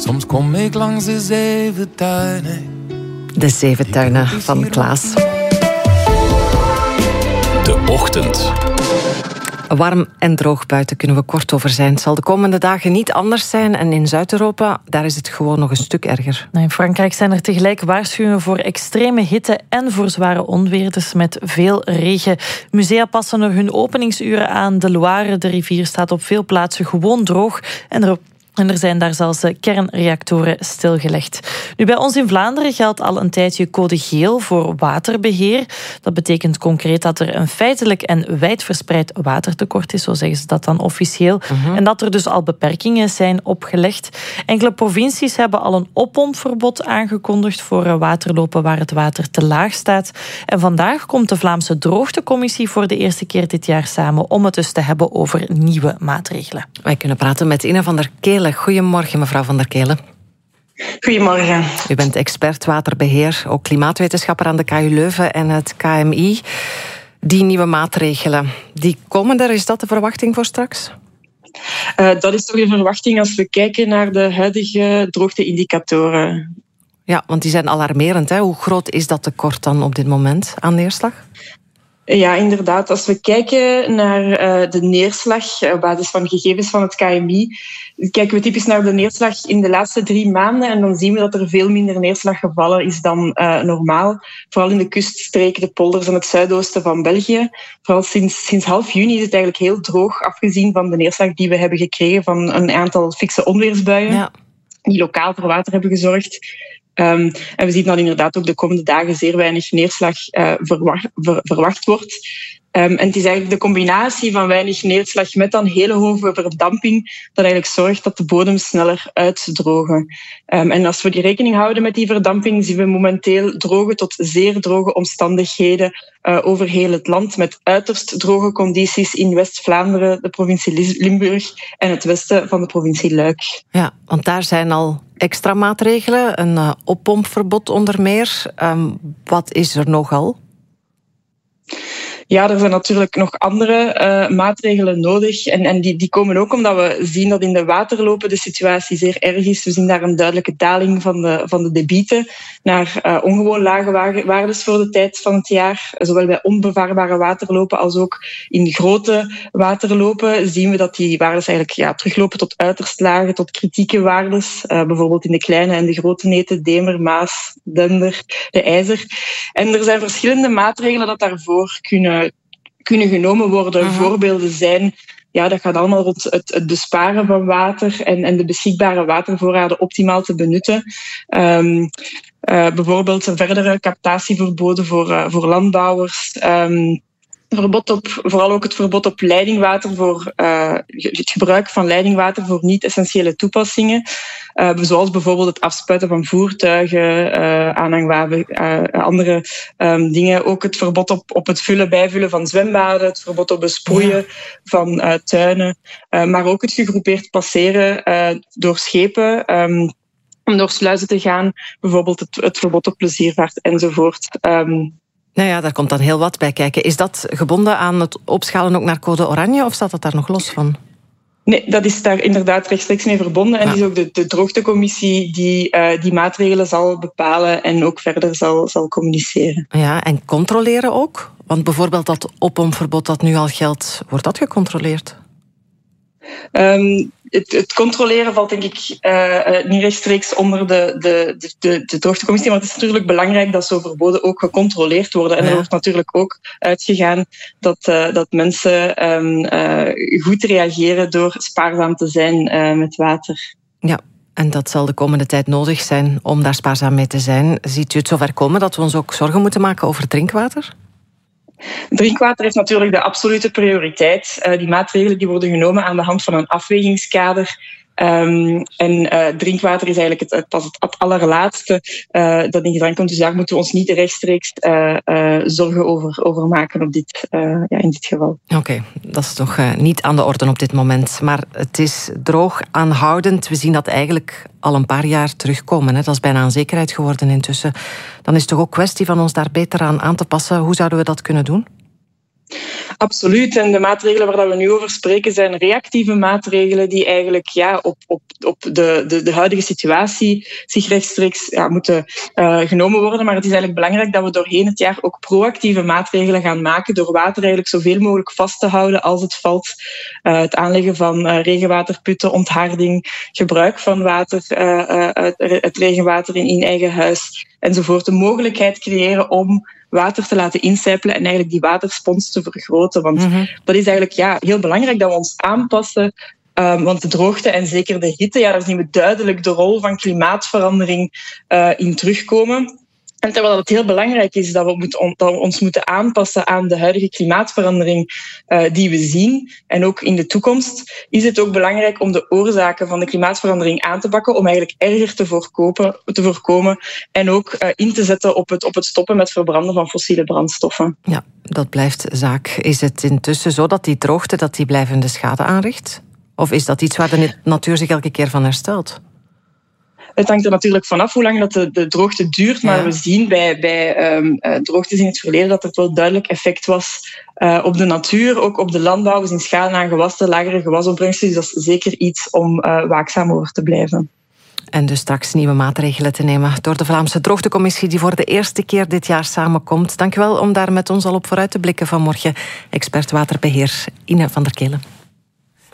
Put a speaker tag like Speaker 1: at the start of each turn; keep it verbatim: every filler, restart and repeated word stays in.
Speaker 1: Soms kom ik langs de zeven tuinen.
Speaker 2: De zeven tuinen van Klaas.
Speaker 3: De ochtend.
Speaker 2: Warm en droog buiten kunnen we kort over zijn. Het zal de komende dagen niet anders zijn. En in Zuid-Europa, daar is het gewoon nog een stuk erger.
Speaker 4: In Frankrijk zijn er tegelijk waarschuwingen voor extreme hitte en voor zware onweer. Dus met veel regen. Musea passen er hun openingsuren aan. De Loire, de rivier, staat op veel plaatsen gewoon droog. En er En er zijn daar zelfs kernreactoren stilgelegd. Nu, bij ons in Vlaanderen geldt al een tijdje code geel voor waterbeheer. Dat betekent concreet dat er een feitelijk en wijdverspreid watertekort is, zo zeggen ze dat dan officieel. Uh-huh. En dat er dus al beperkingen zijn opgelegd. Enkele provincies hebben al een oppompverbod aangekondigd voor waterlopen waar het water te laag staat. En vandaag komt de Vlaamse Droogtecommissie voor de eerste keer dit jaar samen om het dus te hebben over nieuwe maatregelen.
Speaker 2: Wij kunnen praten met Ine van der Kelen. Goedemorgen, mevrouw van der Kelen.
Speaker 5: Goedemorgen.
Speaker 2: U bent expert waterbeheer, ook klimaatwetenschapper aan de K U Leuven en het K M I. Die nieuwe maatregelen, die komen er. Is dat de verwachting voor straks?
Speaker 5: Uh, dat is toch de verwachting als we kijken naar de huidige droogte-indicatoren.
Speaker 2: Ja, want die zijn alarmerend. Hè? Hoe groot is dat tekort dan op dit moment aan neerslag?
Speaker 5: Ja, inderdaad. Als we kijken naar uh, de neerslag op basis van gegevens van het K M I, kijken we typisch naar de neerslag in de laatste drie maanden en dan zien we dat er veel minder neerslag gevallen is dan uh, normaal. Vooral in de kuststreken, de polders en het zuidoosten van België. Vooral sinds, sinds half juni is het eigenlijk heel droog, afgezien van de neerslag die we hebben gekregen van een aantal fikse onweersbuien, ja, die lokaal voor water hebben gezorgd. Um, en we zien dat inderdaad ook de komende dagen zeer weinig neerslag uh, verwacht, ver, verwacht wordt. Um, en het is eigenlijk de combinatie van weinig neerslag met dan hele hoge verdamping dat eigenlijk zorgt dat de bodems sneller uitdrogen. Um, en als we die rekening houden met die verdamping, zien we momenteel droge tot zeer droge omstandigheden uh, over heel het land, met uiterst droge condities in West-Vlaanderen, de provincie Limburg en het westen van de provincie Luik.
Speaker 2: Ja, want daar zijn al extra maatregelen, een uh, oppompverbod onder meer. Um, wat is er nogal?
Speaker 5: Ja, er zijn natuurlijk nog andere uh, maatregelen nodig. En, en die, die komen ook omdat we zien dat in de waterlopen de situatie zeer erg is. We zien daar een duidelijke daling van de, van de debieten naar uh, ongewoon lage waardes voor de tijd van het jaar. Zowel bij onbevaarbare waterlopen als ook in grote waterlopen zien we dat die waardes eigenlijk ja, teruglopen tot uiterst lage, tot kritieke waardes. Uh, bijvoorbeeld in de kleine en de grote neten, Demer, Maas, Dender, de IJzer. En er zijn verschillende maatregelen dat daarvoor kunnen kunnen genomen worden. Uh-huh. Voorbeelden zijn, ja, dat gaat allemaal rond het, het besparen van water en, en de beschikbare watervoorraden optimaal te benutten. Um, uh, bijvoorbeeld een verdere captatieverboden voor, uh, voor landbouwers. Um, Verbod op, vooral ook het verbod op leidingwater voor uh, het gebruik van leidingwater voor niet-essentiële toepassingen. Uh, zoals bijvoorbeeld het afspuiten van voertuigen, uh, aanhangwagen, uh, andere um, dingen. Ook het verbod op, op het vullen, bijvullen van zwembaden, het verbod op besproeien, ja, van uh, tuinen. Uh, maar ook het gegroepeerd passeren uh, door schepen, um, om door sluizen te gaan. Bijvoorbeeld het, het verbod op pleziervaart enzovoort. Um,
Speaker 2: Nou ja, daar komt dan heel wat bij kijken. Is dat gebonden aan het opschalen ook naar code oranje of staat dat daar nog los van?
Speaker 5: Nee, dat is daar inderdaad rechtstreeks mee verbonden. En het ja. is ook de, de droogtecommissie die uh, die maatregelen zal bepalen en ook verder zal, zal communiceren.
Speaker 2: Ja, en controleren ook? Want bijvoorbeeld dat oppompverbod dat nu al geldt, wordt dat gecontroleerd?
Speaker 5: Um, het, het controleren valt denk ik uh, uh, niet rechtstreeks onder de, de, de, de, de droogtecommissie, maar het is natuurlijk belangrijk dat zo'n verboden ook gecontroleerd worden. En ja. er wordt natuurlijk ook uitgegaan dat, uh, dat mensen um, uh, goed reageren door spaarzaam te zijn uh, met water.
Speaker 2: Ja. En dat zal de komende tijd nodig zijn om daar spaarzaam mee te zijn. Ziet u het zover komen dat we ons ook zorgen moeten maken over drinkwater?
Speaker 5: Drinkwater heeft natuurlijk de absolute prioriteit. Uh, die maatregelen die worden genomen aan de hand van een afwegingskader. Um, en uh, drinkwater is eigenlijk het, het, pas het, het allerlaatste uh, dat in gedrang komt. Dus daar moeten we ons niet rechtstreeks uh, uh, zorgen over, over maken op dit, uh, ja, in dit geval.
Speaker 2: Oké, okay, dat is toch uh, niet aan de orde op dit moment. Maar het is droog aanhoudend. We zien dat eigenlijk al een paar jaar terugkomen. Hè. Dat is bijna een zekerheid geworden intussen. Dan is het toch ook kwestie van ons daar beter aan aan te passen. Hoe zouden we dat kunnen doen?
Speaker 5: Absoluut. En de maatregelen waar we nu over spreken zijn reactieve maatregelen die eigenlijk ja, op, op, op de, de, de huidige situatie zich rechtstreeks ja, moeten uh, genomen worden. Maar het is eigenlijk belangrijk dat we doorheen het jaar ook proactieve maatregelen gaan maken door water eigenlijk zoveel mogelijk vast te houden als het valt. Uh, het aanleggen van uh, regenwaterputten, ontharding, gebruik van water, uh, uh, het regenwater in, in eigen huis enzovoort. De mogelijkheid creëren om water te laten incijpelen en eigenlijk die waterspons te vergroten. Want mm-hmm. dat is eigenlijk ja, heel belangrijk dat we ons aanpassen. Um, want de droogte en zeker de hitte, ja, daar zien we duidelijk de rol van klimaatverandering uh, in terugkomen. En terwijl het heel belangrijk is dat we, moet, dat we ons moeten aanpassen aan de huidige klimaatverandering uh, die we zien, en ook in de toekomst, is het ook belangrijk om de oorzaken van de klimaatverandering aan te pakken, om eigenlijk erger te voorkomen, te voorkomen en ook uh, in te zetten op het, op het stoppen met verbranden van fossiele brandstoffen.
Speaker 2: Ja, dat blijft zaak. Is het intussen zo dat die droogte dat die blijvende schade aanricht? Of is dat iets waar de natuur zich elke keer van herstelt?
Speaker 5: Het hangt er natuurlijk vanaf hoe lang dat de, de droogte duurt. Maar ja. we zien bij, bij um, uh, droogtes in het verleden dat er wel duidelijk effect was uh, op de natuur, ook op de landbouw. We zien schade aan gewassen, lagere gewasopbrengsten. Dus dat is zeker iets om uh, waakzaam over te blijven.
Speaker 2: En dus straks nieuwe maatregelen te nemen door de Vlaamse Droogtecommissie die voor de eerste keer dit jaar samenkomt. Dank u wel om daar met ons al op vooruit te blikken vanmorgen. Expert waterbeheer Ine van der Kelen.